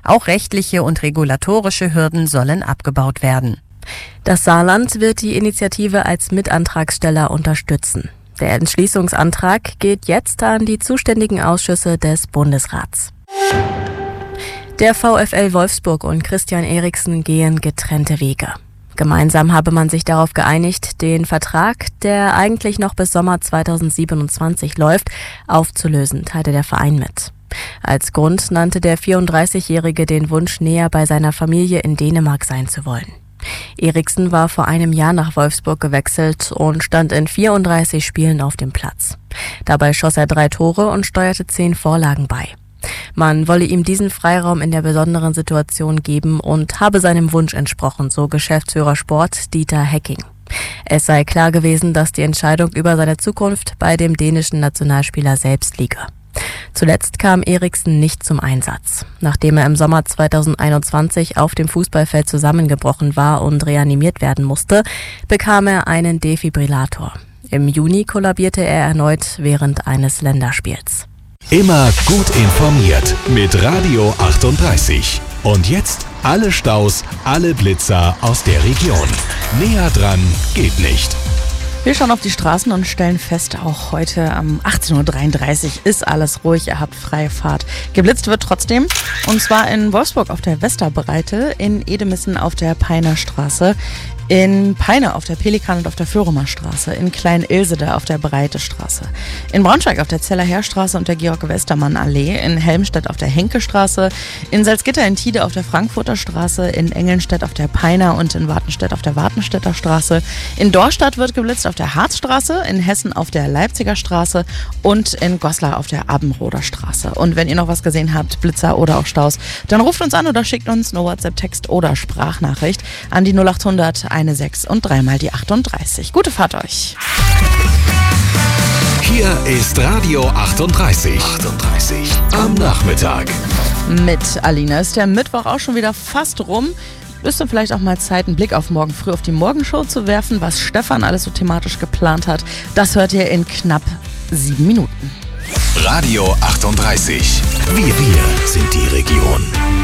Auch rechtliche und regulatorische Hürden sollen abgebaut werden. Das Saarland wird die Initiative als Mitantragsteller unterstützen. Der Entschließungsantrag geht jetzt an die zuständigen Ausschüsse des Bundesrats. Der VfL Wolfsburg und Christian Eriksen gehen getrennte Wege. Gemeinsam habe man sich darauf geeinigt, den Vertrag, der eigentlich noch bis Sommer 2027 läuft, aufzulösen, teilte der Verein mit. Als Grund nannte der 34-Jährige den Wunsch, näher bei seiner Familie in Dänemark sein zu wollen. Eriksen war vor einem Jahr nach Wolfsburg gewechselt und stand in 34 Spielen auf dem Platz. Dabei schoss er 3 Tore und steuerte 10 Vorlagen bei. Man wolle ihm diesen Freiraum in der besonderen Situation geben und habe seinem Wunsch entsprochen, so Geschäftsführer Sport Dieter Hecking. Es sei klar gewesen, dass die Entscheidung über seine Zukunft bei dem dänischen Nationalspieler selbst liege. Zuletzt kam Eriksen nicht zum Einsatz. Nachdem er im Sommer 2021 auf dem Fußballfeld zusammengebrochen war und reanimiert werden musste, bekam er einen Defibrillator. Im Juni kollabierte er erneut während eines Länderspiels. Immer gut informiert mit Radio 38. Und jetzt alle Staus, alle Blitzer aus der Region. Näher dran geht nicht. Wir schauen auf die Straßen und stellen fest, auch heute um 18.33 Uhr ist alles ruhig, ihr habt freie Fahrt. Geblitzt wird trotzdem, und zwar in Wolfsburg auf der Westerbreite, in Edemissen auf der Peiner Straße, in Peine auf der Pelikan- und auf der Föhrumer Straße, in Klein-Ilsede auf der Breite Straße, in Braunschweig auf der Zeller Heerstraße und der Georg-Westermann-Allee, in Helmstedt auf der Henke-Straße, in Salzgitter in Tide auf der Frankfurter Straße, in Engelnstedt auf der Peiner und in Wartenstedt auf der Wartenstädter Straße, in Dorstadt wird geblitzt auf der Harzstraße, in Hessen auf der Leipziger Straße und in Goslar auf der Abendroder Straße. Und wenn ihr noch was gesehen habt, Blitzer oder auch Staus, dann ruft uns an oder schickt uns eine WhatsApp-Text oder Sprachnachricht an die 0800 16 und 3 mal die 38. Gute Fahrt euch. Hier ist Radio 38. Am Nachmittag. Mit Alina ist der Mittwoch auch schon wieder fast rum. Ist dann vielleicht auch mal Zeit, einen Blick auf morgen früh auf die Morgenshow zu werfen, was Stefan alles so thematisch geplant hat. Das hört ihr in knapp 7 Minuten. Radio 38. Wir sind die Region.